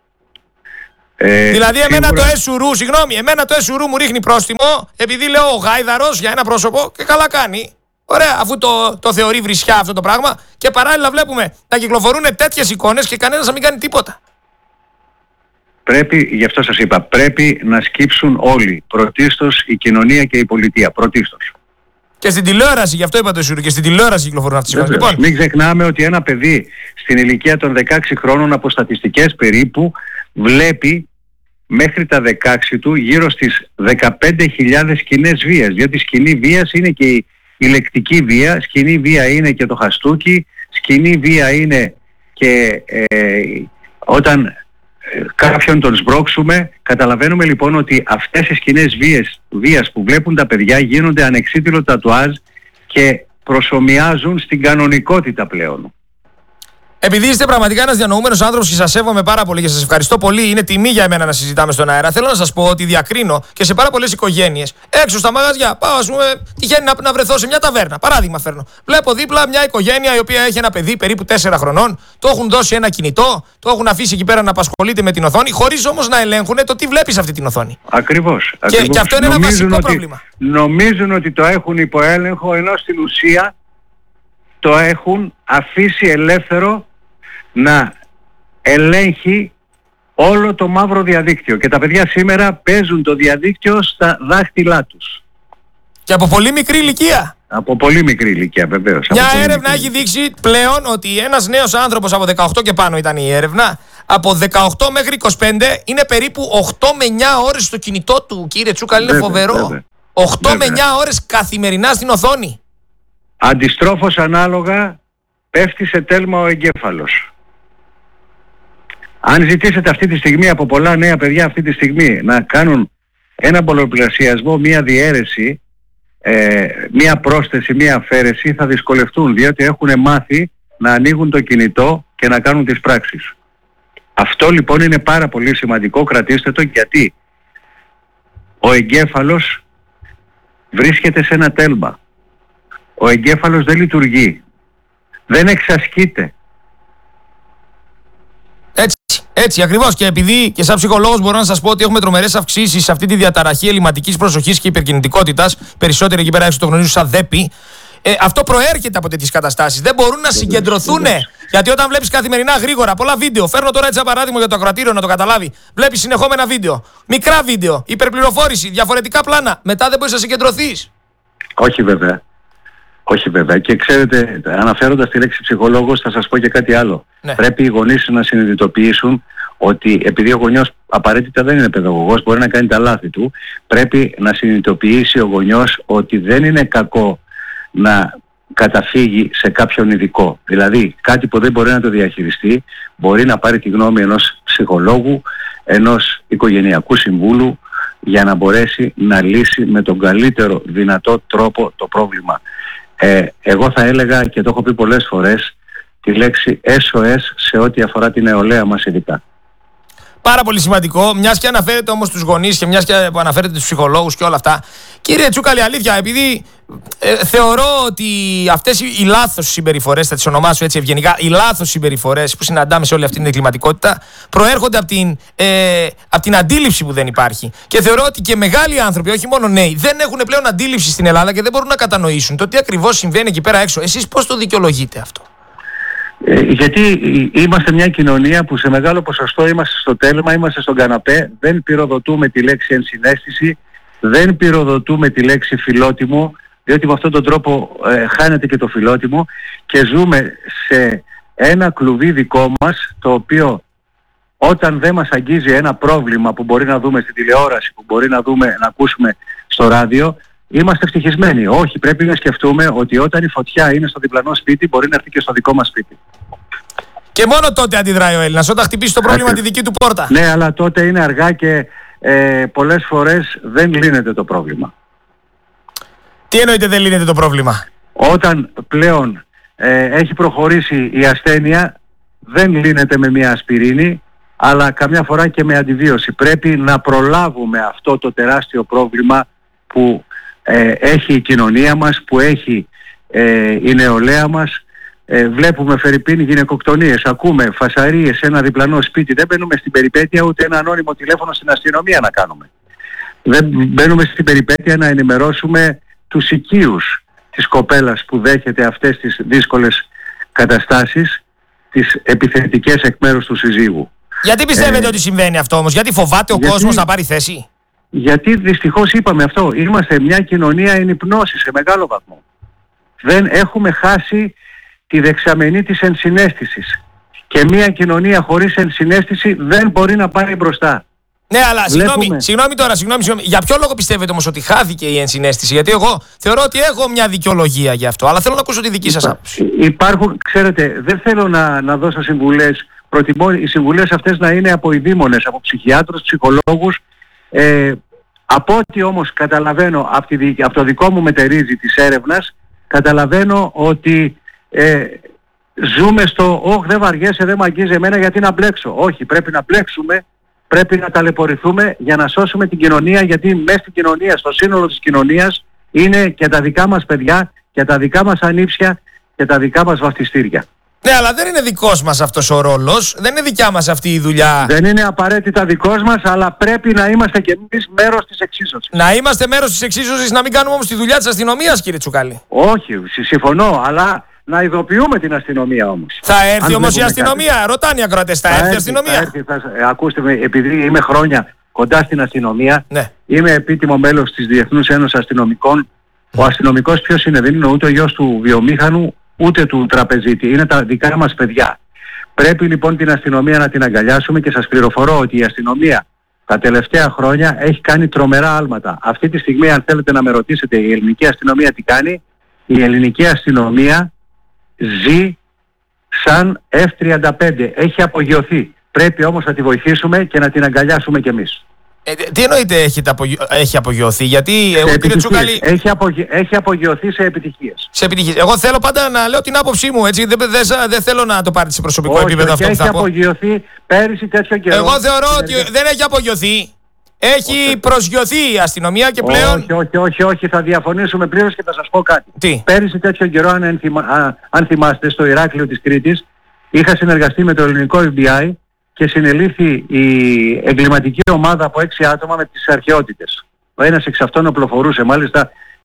Ε, δηλαδή, εμένα σίγουρα... το ΕΣΟΥΡΟΥ, συγγνώμη, εμένα το ΕΣΟΥΡΟΥ μου ρίχνει πρόστιμο επειδή λέω ο γάιδαρος για ένα πρόσωπο και καλά κάνει. Ωραία, αφού το, το θεωρεί βρισιά αυτό το πράγμα, και παράλληλα βλέπουμε να κυκλοφορούν τέτοιες εικόνες και κανένας να μην κάνει τίποτα. Πρέπει, γι' αυτό σας είπα, πρέπει να σκύψουν όλοι. Πρωτίστως η κοινωνία και η πολιτεία. Πρωτίστως. Και στην τηλεόραση, γι' αυτό είπα το ΕΣΟΥΡΟΥ, και στην τηλεόραση κυκλοφορούν αυτές τις εικόνες. Λοιπόν, μην ξεχνάμε ότι ένα παιδί στην ηλικία των δεκαέξι χρόνων, από στατιστικές περίπου, βλέπει μέχρι τα δεκαέξι του γύρω στις δεκαπέντε χιλιάδες σκηνές βίας. Διότι σκηνή βίας είναι και η η λεκτική βία, σκηνή βία είναι και το χαστούκι, σκηνή βία είναι και ε, όταν ε, κάποιον τον σμπρώξουμε. Καταλαβαίνουμε λοιπόν ότι αυτές οι σκηνές βίας, βίας που βλέπουν τα παιδιά γίνονται ανεξίτηλο τατουάζ και προσομοιάζουν στην κανονικότητα πλέον. Επειδή είστε πραγματικά ένας διανοούμενος άνθρωπος και σας σέβομαι πάρα πολύ και σας ευχαριστώ πολύ, είναι τιμή για μένα να συζητάμε στον αέρα. Θέλω να σας πω ότι διακρίνω και σε πάρα πολλές οικογένειες έξω στα μαγαζιά. Πάω, ας πούμε, τυχαίνει να, να βρεθώ σε μια ταβέρνα. Παράδειγμα φέρνω. Βλέπω δίπλα μια οικογένεια η οποία έχει ένα παιδί περίπου τέσσερα χρονών, το έχουν δώσει ένα κινητό, το έχουν αφήσει εκεί πέρα να απασχολείται με την οθόνη, χωρίς όμως να ελέγχουν το τι βλέπει σε αυτή την οθόνη. Ακριβώς. Και, ακριβώς. και αυτό είναι νομίζουν ένα βασικό ότι, πρόβλημα. Νομίζουν ότι το έχουν υπό έλεγχο, ενώ στην ουσία το έχουν αφήσει ελεύθερο να ελέγχει όλο το μαύρο διαδίκτυο. Και τα παιδιά σήμερα παίζουν το διαδίκτυο στα δάχτυλά τους. Και από πολύ μικρή ηλικία. Από πολύ μικρή ηλικία, βεβαίως. Μια έρευνα έχει δείξει πλέον ότι ένας νέος άνθρωπος από δεκαοκτώ και πάνω, ήταν η έρευνα, από δεκαοκτώ μέχρι είκοσι πέντε είναι περίπου οκτώ με εννιά ώρες στο κινητό του. Κύριε Τσούκαλη, είναι φοβερό. Βέβαια. οκτώ βέβαια. με εννιά ώρες καθημερινά στην οθόνη. Αντιστρόφως ανάλογα πέφτει σε τέλμα ο εγκέφαλος. Αν ζητήσετε αυτή τη στιγμή από πολλά νέα παιδιά αυτή τη στιγμή να κάνουν ένα πολλαπλασιασμό, μία διαίρεση, ε, μία πρόσθεση, μία αφαίρεση, θα δυσκολευτούν, διότι έχουν μάθει να ανοίγουν το κινητό και να κάνουν τις πράξεις. Αυτό λοιπόν είναι πάρα πολύ σημαντικό, κρατήστε το, γιατί ο εγκέφαλος βρίσκεται σε ένα τέλμα. Ο εγκέφαλος δεν λειτουργεί, δεν εξασκείται. Έτσι, έτσι ακριβώς. Και επειδή και σαν ψυχολόγος μπορώ να σας πω ότι έχουμε τρομερές αυξήσεις σε αυτή τη διαταραχή ελλειμματικής προσοχής και υπερκινητικότητας, περισσότεροι εκεί πέρα έξω το γνωρίζουν σαν ΔΕΠΗ, Ε, αυτό προέρχεται από τέτοιες καταστάσεις. Δεν μπορούν να συγκεντρωθούν. Γιατί όταν βλέπεις καθημερινά γρήγορα πολλά βίντεο, φέρνω τώρα έτσι ένα παράδειγμα για το ακροατήριο να το καταλάβει. Βλέπεις συνεχόμενα βίντεο, μικρά βίντεο, υπερπληροφόρηση, διαφορετικά πλάνα. Μετά δεν μπορείς να συγκεντρωθείς. Όχι βέβαια. Όχι βέβαια. Και ξέρετε, αναφέροντας τη λέξη ψυχολόγος, θα σας πω και κάτι άλλο. Ναι. Πρέπει οι γονείς να συνειδητοποιήσουν ότι επειδή ο γονιός απαραίτητα δεν είναι παιδαγωγός, μπορεί να κάνει τα λάθη του, πρέπει να συνειδητοποιήσει ο γονιός ότι δεν είναι κακό να καταφύγει σε κάποιον ειδικό. Δηλαδή κάτι που δεν μπορεί να το διαχειριστεί, μπορεί να πάρει τη γνώμη ενός ψυχολόγου, ενός οικογενειακού συμβούλου, για να μπορέσει να λύσει με τον καλύτερο δυνατό τρόπο το πρόβλημα. Ε, εγώ θα έλεγα, και το έχω πει πολλές φορές, τη λέξη ες ο ες σε ό,τι αφορά την νεολαία μας ειδικά. Πάρα πολύ σημαντικό, μιας και αναφέρετε όμως τους γονείς και μιας και αναφέρετε τους ψυχολόγους και όλα αυτά. Κύριε Τσούκαλη, αλήθεια, επειδή ε, θεωρώ ότι αυτές οι, οι λάθος συμπεριφορές, θα τις ονομάσω έτσι ευγενικά, οι λάθος συμπεριφορές που συναντάμε σε όλη αυτή την εγκληματικότητα, προέρχονται από την, ε, από την αντίληψη που δεν υπάρχει. Και θεωρώ ότι και μεγάλοι άνθρωποι, όχι μόνο νέοι, δεν έχουν πλέον αντίληψη στην Ελλάδα και δεν μπορούν να κατανοήσουν το τι ακριβώς συμβαίνει εκεί πέρα έξω. Εσείς πώς το δικαιολογείτε αυτό? Ε, γιατί είμαστε μια κοινωνία που σε μεγάλο ποσοστό είμαστε στο τέλμα, είμαστε στον καναπέ, δεν πυροδοτούμε τη λέξη ενσυναίσθηση, δεν πυροδοτούμε τη λέξη φιλότιμο, διότι με αυτόν τον τρόπο ε, χάνεται και το φιλότιμο και ζούμε σε ένα κλουβί δικό μας, το οποίο όταν δεν μας αγγίζει ένα πρόβλημα που μπορεί να δούμε στην τηλεόραση, που μπορεί να δούμε, να ακούσουμε στο ράδιο, είμαστε ευτυχισμένοι. Όχι, πρέπει να σκεφτούμε ότι όταν η φωτιά είναι στο διπλανό σπίτι, μπορεί να έρθει και στο δικό μας σπίτι. Και μόνο τότε αντιδράει ο Έλληνας, όταν χτυπήσει το πρόβλημα Ά, τη δική του πόρτα. Ναι, αλλά τότε είναι αργά και ε, πολλές φορές δεν λύνεται το πρόβλημα. Τι εννοείται δεν λύνεται το πρόβλημα? Όταν πλέον ε, έχει προχωρήσει η ασθένεια, δεν λύνεται με μια ασπιρίνη, αλλά καμιά φορά και με αντιβίωση. Πρέπει να προλάβουμε αυτό το τεράστιο πρόβλημα που ε, έχει η κοινωνία μας, που έχει ε, η νεολαία μας. Ε, βλέπουμε φερειπίν γυναικοκτονίες, ακούμε φασαρίες σε ένα διπλανό σπίτι. Δεν μπαίνουμε στην περιπέτεια ούτε ένα ανώνυμο τηλέφωνο στην αστυνομία να κάνουμε. Δεν μπαίνουμε στην περιπέτεια να ενημερώσουμε τους οικείους της κοπέλας που δέχεται αυτές τις δύσκολες καταστάσεις, τις επιθετικές εκ μέρους του συζύγου. Γιατί πιστεύετε ε, ότι συμβαίνει αυτό όμως? Γιατί φοβάται ο γιατί, κόσμος να πάρει θέση? Γιατί δυστυχώς είπαμε αυτό. Είμαστε μια κοινωνία εν υπνώση σε μεγάλο βαθμό. Δεν έχουμε χάσει τη δεξαμενή της ενσυναίσθησης. Και μια κοινωνία χωρίς ενσυναίσθηση δεν μπορεί να πάει μπροστά. Ναι, αλλά συγγνώμη, συγγνώμη τώρα, συγγνώμη, συγγνώμη. Για ποιο λόγο πιστεύετε όμως ότι χάθηκε η ενσυναίσθηση? Γιατί εγώ θεωρώ ότι έχω μια δικαιολογία γι' αυτό, αλλά θέλω να ακούσω τη δική σας άποψη. Υπάρχουν, ξέρετε, δεν θέλω να, να δώσω συμβουλές. Προτιμώ οι συμβουλές αυτές να είναι από ειδήμονες, από ψυχιάτρους, ψυχολόγους. Ε, από ό,τι όμως καταλαβαίνω από, τη, από το δικό μου μετερίζει της έρευνας, καταλαβαίνω ότι ε, ζούμε στο «Ωχ, δεν βαριέσαι, δεν μ' αγγίζει εμένα, γιατί να μπλέξω». Όχι, πρέπει να μπλέξουμε, πρέπει να ταλαιπωρηθούμε για να σώσουμε την κοινωνία, γιατί μέσα στην κοινωνία, στο σύνολο της κοινωνίας, είναι και τα δικά μας παιδιά και τα δικά μας ανήψια και τα δικά μας βαφτιστήρια. Ναι, αλλά δεν είναι δικός μας αυτός ο ρόλος, δεν είναι δικιά μας αυτή η δουλειά. Δεν είναι απαραίτητα δικός μας, αλλά πρέπει να είμαστε κι εμείς μέρος της εξίσωσης. Να είμαστε μέρος της εξίσωσης, να μην κάνουμε όμως τη δουλειά της αστυνομίας, κύριε Τσουκάλη. Όχι, συμφωνώ, αλλά να ειδοποιούμε την αστυνομία όμως. Θα έρθει όμως η αστυνομία, κάτι. Ρωτάνε οι ακροατές, θα, θα έρθει η αστυνομία. Θα έρθει, θα, ε, ακούστε με, επειδή είμαι χρόνια κοντά στην αστυνομία, ναι. Είμαι επίτιμο μέλος της Διεθνούς Ένωσης Αστυνομικών. Ο αστυνομικός ποιος είναι? Δεν είναι ούτε ο γιος του βιομήχανου, ούτε του τραπεζίτη. Είναι τα δικά μας παιδιά. Πρέπει λοιπόν την αστυνομία να την αγκαλιάσουμε και σας πληροφορώ ότι η αστυνομία τα τελευταία χρόνια έχει κάνει τρομερά άλματα. Αυτή τη στιγμή, αν θέλετε να με ρωτήσετε η ελληνική αστυνομία τι κάνει, η ελληνική αστυνομία ζει σαν εφ τριάντα πέντε. Έχει απογειωθεί. Πρέπει όμως να τη βοηθήσουμε και να την αγκαλιάσουμε κι εμείς. Ε, τι εννοείται έχει, απογει... έχει απογειωθεί? Γιατί εγώ, κύριε Τσούκαλη, έχει, απογει... έχει απογειωθεί σε επιτυχίες. Σε επιτυχίες. Εγώ θέλω πάντα να λέω την άποψή μου, έτσι. Δεν, δεν, δεν θέλω να το πάρετε σε προσωπικό όχι, επίπεδο όχι, αυτό που θα πω. Έχει απογειωθεί πέρυσι τέτοιο καιρό. Εγώ θεωρώ ότι δεν έχει απογειωθεί. Έχει όχι. προσγειωθεί η αστυνομία και πλέον. Όχι, όχι, όχι, όχι, θα διαφωνήσουμε πλήρως και θα σας πω κάτι. Τι? Πέρυσι τέτοιο καιρό, αν, ενθυμα... α, αν θυμάστε, στο Ηράκλειο της Κρήτης, είχα συνεργαστεί με το ελληνικό εφ μπι άι και συνελήφθη η εγκληματική ομάδα από έξι άτομα με τις αρχαιότητες. Ο ένας εξ αυτών οπλοφορούσε, μάλιστα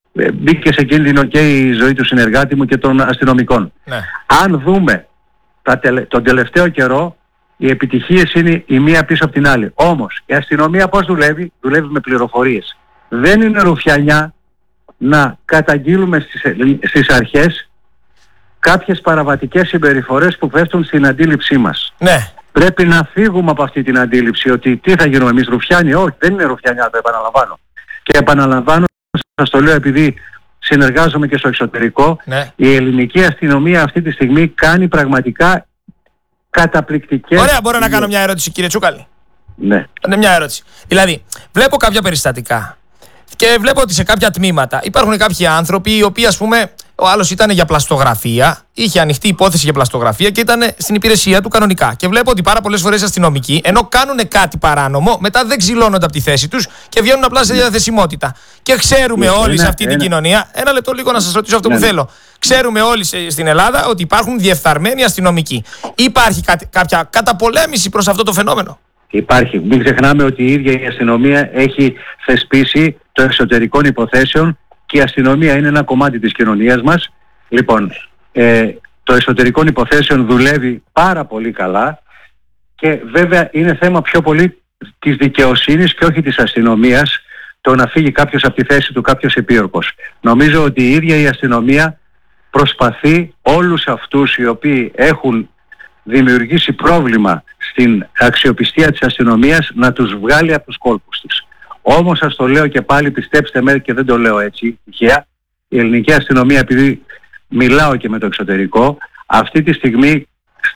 ε, μπήκε σε κίνδυνο και η ζωή του συνεργάτη μου και των αστυνομικών. Ναι. Αν δούμε τα τελε, τον τελευταίο καιρό, οι επιτυχίες είναι η μία πίσω από την άλλη. Όμως η αστυνομία πώς δουλεύει? Δουλεύει με πληροφορίες. Δεν είναι ρουφιανιά να καταγγείλουμε στις, στις αρχές κάποιες παραβατικές συμπεριφορές που πέφτουν στην αντίληψή μας. Ναι. Πρέπει να φύγουμε από αυτή την αντίληψη ότι τι θα γίνουμε εμείς, ρουφιάνοι? Όχι, δεν είναι ρουφιανιά, το επαναλαμβάνω. Και επαναλαμβάνω, σας το λέω επειδή συνεργάζομαι και στο εξωτερικό, ναι. η ελληνική αστυνομία αυτή τη στιγμή κάνει πραγματικά καταπληκτικές... Ωραία, μπορώ να κάνω μια ερώτηση, κύριε Τσούκαλη? Ναι. Είναι μια ερώτηση. Δηλαδή, βλέπω κάποια περιστατικά και βλέπω ότι σε κάποια τμήματα υπάρχουν κάποιοι άνθρωποι οι οποίοι, ας πούμε, ο άλλος ήταν για πλαστογραφία, είχε ανοιχτή υπόθεση για πλαστογραφία και ήταν στην υπηρεσία του κανονικά. Και βλέπω ότι πάρα πολλές φορές αστυνομικοί, ενώ κάνουν κάτι παράνομο, μετά δεν ξυλώνονται από τη θέση τους και βγαίνουν απλά σε διαθεσιμότητα. Και ξέρουμε ναι, όλοι ένα, σε αυτή ένα. την κοινωνία, ένα λεπτό λίγο να σας ρωτήσω αυτό ναι, που ναι. θέλω. Ξέρουμε όλοι στην Ελλάδα ότι υπάρχουν διεφθαρμένοι αστυνομικοί. Υπάρχει κα, κάποια καταπολέμηση προς αυτό το φαινόμενο? Υπάρχει. Μην ξεχνάμε ότι η ίδια η αστυνομία έχει θεσπίσει το εσωτερικών υποθέσεων και η αστυνομία είναι ένα κομμάτι της κοινωνίας μας. Λοιπόν, ε, το εσωτερικών υποθέσεων δουλεύει πάρα πολύ καλά και βέβαια είναι θέμα πιο πολύ της δικαιοσύνης και όχι της αστυνομίας το να φύγει κάποιος από τη θέση του, κάποιος επίορκος. Νομίζω ότι η ίδια η αστυνομία προσπαθεί όλους αυτούς οι οποίοι έχουν δημιουργήσει πρόβλημα στην αξιοπιστία της αστυνομίας να τους βγάλει από τους κόλπους της. Όμως σας το λέω και πάλι, πιστέψτε με και δεν το λέω έτσι τυχαία, η ελληνική αστυνομία, επειδή μιλάω και με το εξωτερικό, αυτή τη στιγμή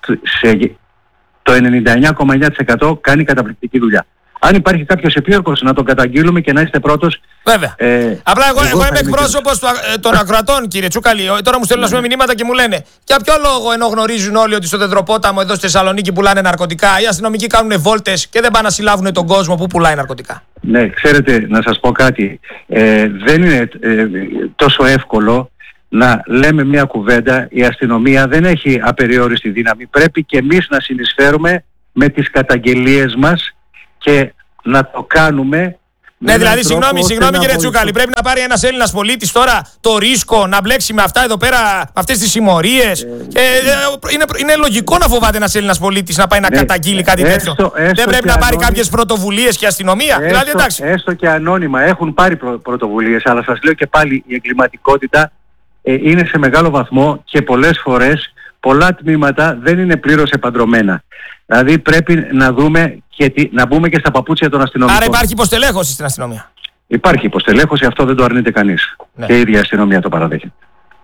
σε το ενενήντα εννιά κόμμα εννιά τοις εκατό κάνει καταπληκτική δουλειά. Αν υπάρχει κάποιος επίορκος να τον καταγγείλουμε και να είστε πρώτος. Βέβαια. Ε, Απλά εγώ, εγώ, εγώ είμαι εκπρόσωπος και... των ακροατών, κύριε Τσούκαλη. Τώρα μου στέλνουν ναι. μηνύματα και μου λένε για ποιο λόγο, ενώ γνωρίζουν όλοι ότι στο Τετροπόταμο εδώ στη Θεσσαλονίκη πουλάνε ναρκωτικά, οι αστυνομικοί κάνουν βόλτες και δεν πάνε να συλλάβουν τον κόσμο που πουλάει ναρκωτικά? Ναι, ξέρετε, να σας πω κάτι. Ε, δεν είναι ε, τόσο εύκολο να λέμε μια κουβέντα. Η αστυνομία δεν έχει απεριόριστη δύναμη. Πρέπει και εμείς να συνεισφέρουμε με τις καταγγελίες μας και να το κάνουμε. Ναι, δηλαδή, συγγνώμη, συγγνώμη κύριε Τσούκαλη, πρέπει να πάρει ένας Έλληνας πολίτης τώρα το ρίσκο να μπλέξει με αυτά εδώ πέρα, με αυτές τις συμμορίες. Ε, ε, είναι, είναι λογικό να φοβάται ένας Έλληνας πολίτης να πάει να ναι, καταγγείλει κάτι έστω, τέτοιο. Έστω δεν πρέπει να πάρει ανώνυμα, κάποιες πρωτοβουλίες και αστυνομία? Έστω, δηλαδή, εντάξει. Έστω και ανώνυμα έχουν πάρει πρω, πρωτοβουλίες, αλλά σας λέω και πάλι η εγκληματικότητα ε, είναι σε μεγάλο βαθμό και πολλές φορές πολλά τμήματα δεν είναι πλήρως επαντρωμένα. Δηλαδή πρέπει να δούμε και τι, να μπούμε και στα παπούτσια των αστυνομικών. Άρα υπάρχει υποστελέχωση στην αστυνομία? Υπάρχει υποστελέχωση, αυτό δεν το αρνείται κανείς. Ναι. Και η ίδια αστυνομία το παραδέχεται.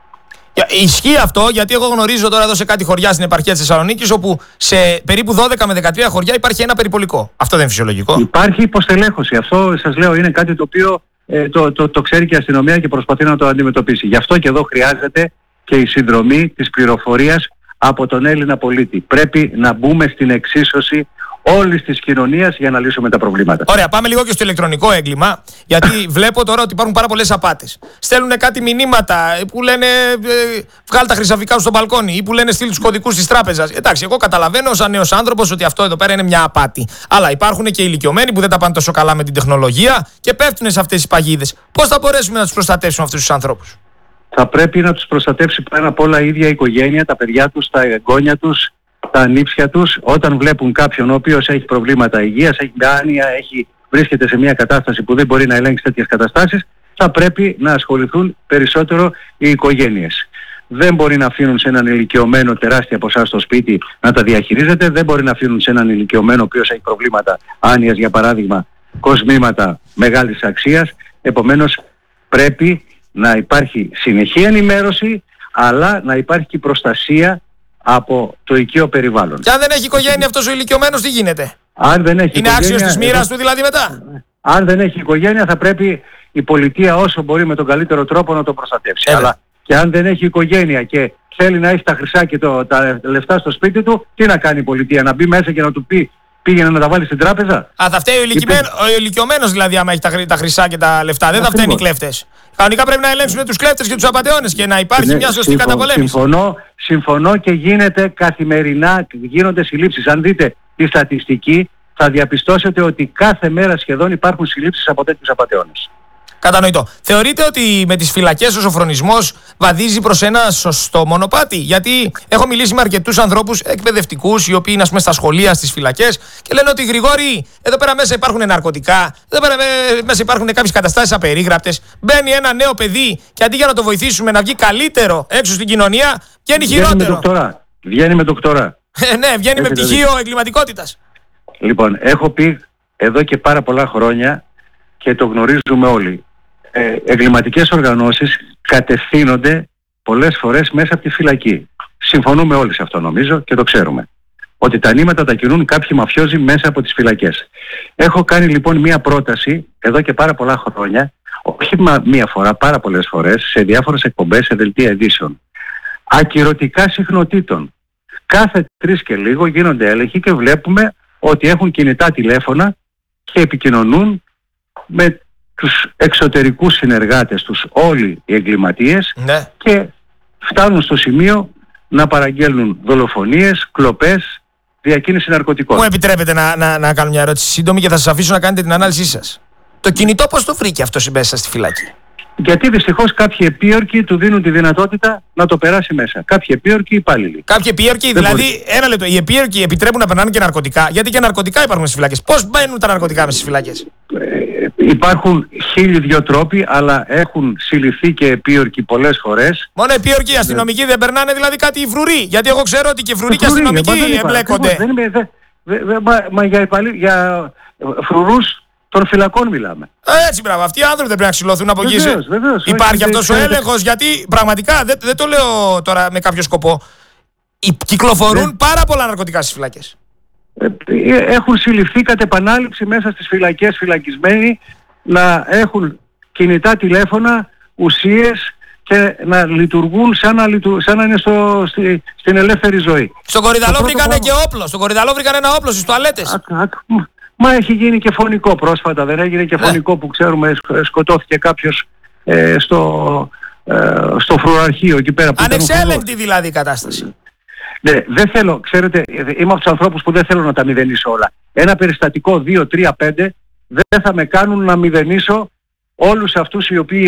Ισχύει αυτό, γιατί εγώ γνωρίζω τώρα εδώ σε κάτι χωριά στην επαρχία της Θεσσαλονίκης, όπου σε περίπου δώδεκα με δεκατρία χωριά υπάρχει ένα περιπολικό. Αυτό δεν είναι φυσιολογικό? Υπάρχει υποστελέχωση. Αυτό σας λέω είναι κάτι το οποίο ε, το, το, το ξέρει και η αστυνομία και προσπαθεί να το αντιμετωπίσει. Γι' αυτό και εδώ χρειάζεται και η συνδρομή της πληροφορίας από τον Έλληνα πολίτη. Πρέπει να μπούμε στην εξίσωση όλης της κοινωνίας για να λύσουμε τα προβλήματα. Ωραία, πάμε λίγο και στο ηλεκτρονικό έγκλημα, γιατί βλέπω τώρα ότι υπάρχουν πάρα πολλές απάτες. Στέλνουν κάτι μηνύματα που λένε ε, βγάλ' τα χρυσαφικά σου στο μπαλκόνι ή που λένε στείλ τους κωδικούς της τράπεζας. Εντάξει, εγώ καταλαβαίνω σαν νέος άνθρωπος ότι αυτό εδώ πέρα είναι μια απάτη. Αλλά υπάρχουν και ηλικιωμένοι που δεν τα πάνε τόσο καλά με την τεχνολογία και πέφτουν σε αυτές τις παγίδες. Πώς θα μπορέσουμε να τους προστατεύσουμε αυτούς τους ανθρώπους? Θα πρέπει να τους προστατεύσει πάνω απ' όλα η ίδια η οικογένεια, τα παιδιά τους, τα εγγόνια τους, τα ανήψια τους. Όταν βλέπουν κάποιον ο οποίος έχει προβλήματα υγείας, έχει άνοια, έχει, βρίσκεται σε μια κατάσταση που δεν μπορεί να ελέγξει τέτοιες καταστάσεις, θα πρέπει να ασχοληθούν περισσότερο οι οικογένειες. Δεν μπορεί να αφήνουν σε έναν ηλικιωμένο τεράστια ποσά στο σπίτι να τα διαχειρίζεται, δεν μπορεί να αφήνουν σε έναν ηλικιωμένο ο οποίος έχει προβλήματα άνοιας, για παράδειγμα, κοσμήματα μεγάλης αξίας. Επομένως πρέπει να υπάρχει συνεχή ενημέρωση, αλλά να υπάρχει και προστασία από το οικείο περιβάλλον. Και αν δεν έχει οικογένεια αυτός ο ηλικιωμένος, τι γίνεται? Αν δεν έχει είναι άξιος της μοίρας εδώ... του δηλαδή μετά? Αν δεν έχει οικογένεια θα πρέπει η πολιτεία όσο μπορεί με τον καλύτερο τρόπο να το προστατεύσει. Ε, αλλά και αν δεν έχει οικογένεια και θέλει να έχει τα χρυσά και το, τα λεφτά στο σπίτι του, τι να κάνει η πολιτεία? Να μπει μέσα και να του πει πήγαινε να τα βάλει στην τράπεζα? Α, θα φταίει ο, ηλικιωμένο, ο ηλικιωμένος δηλαδή άμα έχει τα, τα χρυσά και τα λεφτά? Δεν θα φταίνουν οι κλέφτες? Κανονικά πρέπει να ελέγξουν τους κλέφτες και τους απατεώνες και να υπάρχει ναι, μια σωστή συμφω, καταπολέμηση. Συμφωνώ, συμφωνώ και γίνεται καθημερινά, γίνονται συλλήψεις. Αν δείτε τη στατιστική θα διαπιστώσετε ότι κάθε μέρα σχεδόν υπάρχουν συλλήψεις από τέτοιους απατεώνες. Κατανοητό. Θεωρείτε ότι με τις φυλακές ο σοφρονισμός βαδίζει προς ένα σωστό μονοπάτι? Γιατί έχω μιλήσει με αρκετούς ανθρώπους εκπαιδευτικούς, οι οποίοι είναι ας πούμε στα σχολεία, στις φυλακές, και λένε ότι Γρηγόρη, εδώ πέρα μέσα υπάρχουν ναρκωτικά, εδώ πέρα μέσα υπάρχουν κάποιες καταστάσεις απερίγραπτες. Μπαίνει ένα νέο παιδί και αντί για να το βοηθήσουμε να βγει καλύτερο έξω στην κοινωνία, βγαίνει χειρότερο. Βγαίνει με ντοκτορά. Βγαίνει με ντοκτορά. Ε, ναι, βγαίνει με πτυχίο εγκληματικότητας. Λοιπόν, έχω πει εδώ και πάρα πολλά χρόνια και το γνωρίζουμε όλοι. Ε, εγκληματικές οργανώσεις κατευθύνονται πολλές φορές μέσα από τη φυλακή. Συμφωνούμε όλοι σε αυτό νομίζω και το ξέρουμε. Ότι τα νήματα τα κινούν κάποιοι μαφιόζοι μέσα από τις φυλακές. Έχω κάνει λοιπόν μία πρόταση εδώ και πάρα πολλά χρόνια, όχι μία φορά, πάρα πολλές φορές, σε διάφορες εκπομπές, σε δελτία ειδήσεων. Ακυρωτικά συχνοτήτων. Κάθε τρεις και λίγο γίνονται έλεγχοι και βλέπουμε ότι έχουν κινητά τηλέφωνα και επικοινωνούν με τους εξωτερικούς συνεργάτες τους όλοι οι εγκληματίες, ναι, και φτάνουν στο σημείο να παραγγέλνουν δολοφονίες, κλοπές, διακίνηση ναρκωτικών. Μου επιτρέπετε να, να, να κάνω μια ερώτηση σύντομη και θα σας αφήσω να κάνετε την ανάλυση σας. Το κινητό πώς το βρήκε αυτό μέσα στη φυλακή? Γιατί δυστυχώς κάποιοι επίορκοι του δίνουν τη δυνατότητα να το περάσει μέσα. Κάποιοι επίορκοι υπάλληλοι. Κάποιοι επίορκοι, δηλαδή, μπορεί. Ένα λεπτό, οι επίορκοι επιτρέπουν να περνάνε και ναρκωτικά? Γιατί και ναρκωτικά υπάρχουν στις φυλακές. Πώς μπαίνουν τα ναρκωτικά μέσα στις φυλακές? Ε, υπάρχουν χίλιοι δυο τρόποι, αλλά έχουν συλληφθεί και επίορκοι πολλές φορές. Μόνο επίορκοι, οι αστυνομικοί δεν περνάνε δηλαδή κάτι οι φρουροί? Γιατί εγώ ξέρω ότι και φρουροί και αστυνομικοί εμπλέκονται. Δεν είμαι, δε, δε, δε, μα, μα για, υπαλλή, για φρουρούς των φυλακών μιλάμε. Έτσι, μπράβο. Αυτοί οι άνθρωποι δεν πρέπει να ξυλωθούν από εκεί. Υπάρχει αυτός ο έλεγχος, γιατί πραγματικά δεν, δεν το λέω τώρα με κάποιο σκοπό. Κυκλοφορούν ναι. πάρα πολλά ναρκωτικά στις φυλακές. Έχουν συλληφθεί κατ' επανάληψη μέσα στις φυλακές φυλακισμένοι να έχουν κινητά τηλέφωνα, ουσίες και να λειτουργούν σαν να, λειτου... σαν να είναι στο... στη... στην ελεύθερη ζωή. Στον Κορυδαλό βρήκανε πράγμα... και όπλο. Στον Κορυδαλό βρήκανε ένα όπλο στις τουαλέτες. Α, α, Μα έχει γίνει και φωνικό πρόσφατα, δεν έγινε και φωνικό που ξέρουμε σκοτώθηκε κάποιος ε, στο, ε, στο φρουραρχείο εκεί πέρα. Ανεξέλεγκτη δηλαδή η κατάσταση. Ναι, δεν θέλω, ξέρετε, είμαι από τους ανθρώπους που δεν θέλω να τα μηδενίσω όλα. Ένα περιστατικό δύο, τρία, πέντε δεν θα με κάνουν να μηδενίσω όλους αυτούς οι οποίοι